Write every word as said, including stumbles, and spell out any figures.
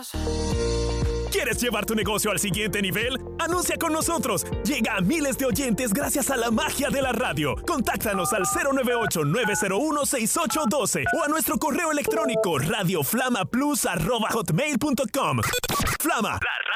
más. ¿Quieres llevar tu negocio al siguiente nivel? ¡Anuncia con nosotros! Llega a miles de oyentes gracias a la magia de la radio. Contáctanos al cero nueve ocho, nueve cero uno, seis ocho uno dos o a nuestro correo electrónico radioflamaplus arroba hotmail punto com. Flama, la